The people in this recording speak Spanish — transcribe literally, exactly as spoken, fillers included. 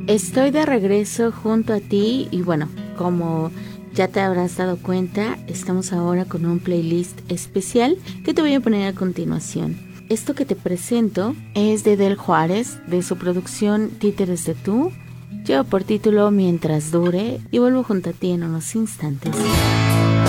Estoy de regreso junto a ti y bueno, como ya te habrás dado cuenta, estamos ahora con un playlist especial que te voy a poner a continuación. Esto que te presento es de Del Juárez, de su producción Títeres de Tú. Lleva por título Mientras Dure y vuelvo junto a ti en unos instantes.